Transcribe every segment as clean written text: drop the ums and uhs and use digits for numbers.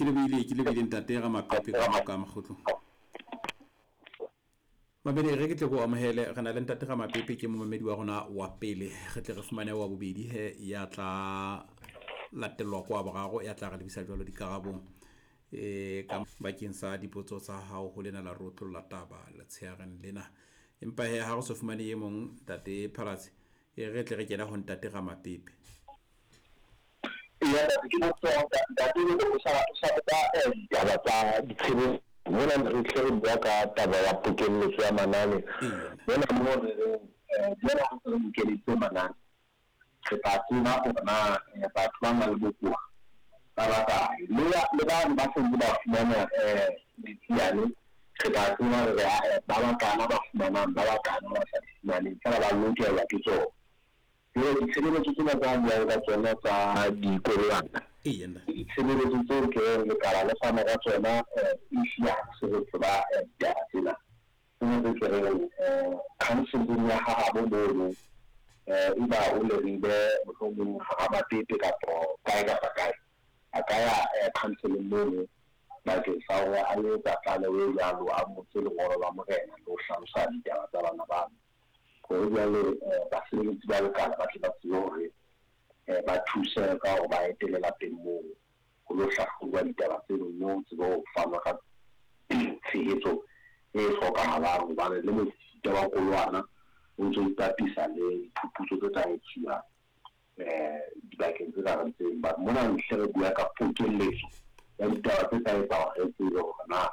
ke lebile ntate ga mapepe ka magotlo mabedi re ke tle go amogele re na le ntate ga mapepe ke momamedi wa gona wa pele re tle re fumane wa bobedi he ya tla latelwa kwa borago ya tla ga lebisa jwalo dikarabong ka bakeng sa dipotso tsa hao go lena la rotlo la taba la tsheageng lena empa he ha go se fumane ye mong ntate Phalatse re tle re kena go ntate ga mapepe ya ke mo tsaka ntate go sa taba tsa ditshebe mona re tle re ka taba ya pokelletso ya manane mona mo re jela go pokelletso manane se pa tsena ona batho ba nang le bokoa ba ba le ba se ba fumana ditsiane se ba tsena re ba ba kana ba fumana ba ba kana ba sa fumane tsara ba lokela ke tsona ditshebeletso tse ba tsang ka tsona tsa dikolwana ditshebeletso tse ke le kala le fana ka tsona isia se re ba tsena se ke re counseling ya ha bo iba o le ribe mo ha ba tete ka pro ka kae akaya counseling mo ba ke sa a le ka le ya lo a mo se le gore ba mo rena lo hlamsa ditaba tsa bana ba go ya le ba se le tsa le kala ba tla tsore ba thusa ka go ba etelela teng mo go lo hlafungwa ditaba tse no tse go fana ka tshehetso e hlokahalang ba le mo ditaba kolwana o ntse ipapisa le phuputso tse tsa etsuwa dibakeng tse ka rantseng ba mona ntle re bua ka pokelletso ya ditaba tse tsa etsa go tsebe gore na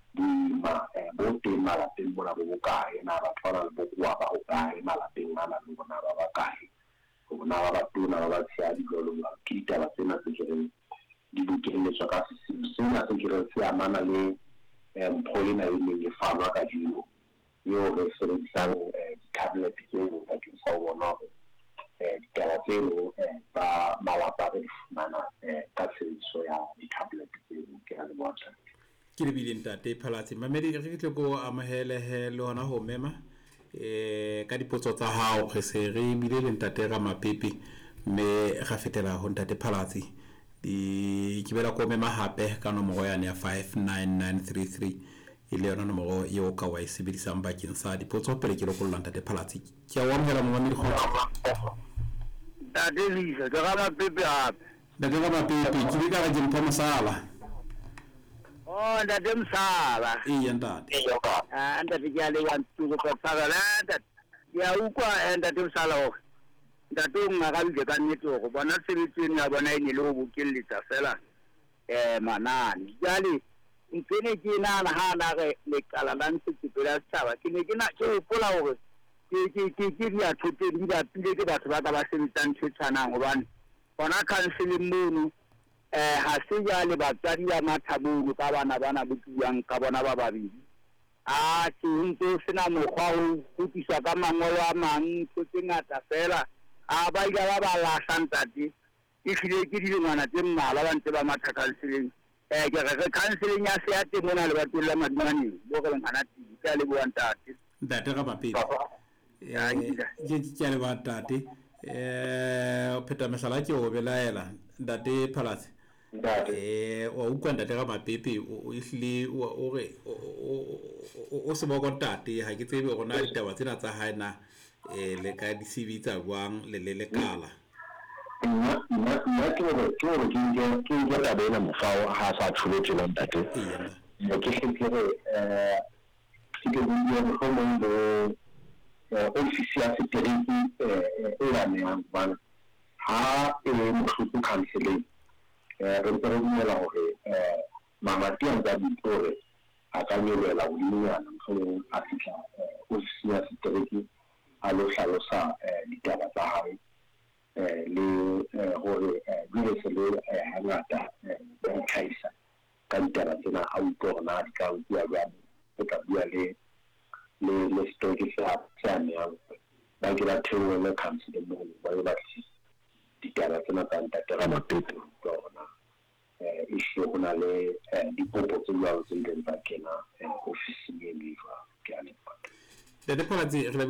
di bo teng malapeng mona bo bokae na batho ba le bokoa ba go kae malapeng mana le bona ba bakae go na ba tona ba ba tshia di jolo ba ke ditaba tsena tse ke di bokelletswa ka sena se ke re se amana le mpolina le fama ka dilo yo re sebedisang tablet tseo ka ke sa bona ditaba tseo ba malapa re fumana ka sebediso ya di-tablet tseo ke a le bona ke lebile ntate Phalatse mamedi re tle go amahele he le hona ho mema ka dipotso tsa hao re se re bile le ntate ga mapepe me ga fetela ho ntate Phalatse di ke bela go mema hape ka nomoro ya 59933 ile yona nomoro yo ka wa sebedisang bakeng sa dipotso pele ke lo go lanta ntate Phalatse ke a wa mhela momamedi go ntate Lisa ga mapepe hape ntate ga mapepe ke di ka ga dimpo mosala oh ntate Msala ntate ntate ke a le wa ntsuko ka tsaka ntate ya ukwa ntate Msala ho ntate o nga ga bile ka nnete go bona sebetseng ya bona ine le go bokelletsa fela manane jale ntene ke nana ha na re le kala la ntse ke pela tshaba ke ne ke na ke pola hore ke dia thote di ba pile ke batho ba ka ba sebetsang tshwanang gobane bona counseling mono ha se ja le batsadi ba mathabolo ka bana botsiwang ka bona ba babedi ke ntse sena mokgwa o tsisa ka mangolo a mang tse ngata fela ba ila ba la santate ke file ke di ngwana tse mmala ba ntse ba matha counseling ke re counseling ya se ya te mona le batho la madimane bo re ngana ti ka le bua ntate ga mapepe ke le ba ntate pheta mesala ke o belaela ntate Phalatse o ukwa ntate ga mapepe o ihle o re o se mo kontate ha ke tsebe gona ditaba tsena tsa haena le ka di CV tsa buang le kala nna ke ka bena mofao ha sa tshuletse la ntate ke re ke bua go mo ofisi ya setereki la ne bana ha mo counseling re tsere hore mamati a tsa ditore a ka nyelela o dinyana go a fitla ofisi ya setereki a lo hlalosa ditaba tsa hae le hore di se le hangata ba tlhaisa ka ditaba tsena a utlwana di ka bua jwang o ka bua le story sa ne ba ke ba theola le counseling mo ba ba ditaba tsena tsa ntate ga mapepe tsona issue go na le dipopo tse jwalo tse di ba kena office e le fa ke a le ntate Phalatse